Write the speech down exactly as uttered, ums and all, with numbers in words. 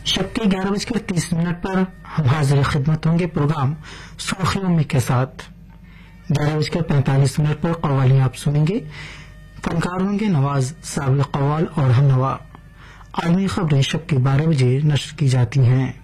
शब के ग्यारह बजकर तीस मिनट पर हम हाजिर खिदमत होंगे प्रोग्राम सुर्खियों में के साथ। ग्यारह बजकर पैंतालीस मिनट पर कव्वाली आप सुनेंगे। फनकार होंगे नवाज साबिल कव्वाल और हम नवा। आलमी खबरें शब के बारह बजे नश्र की जाती हैं।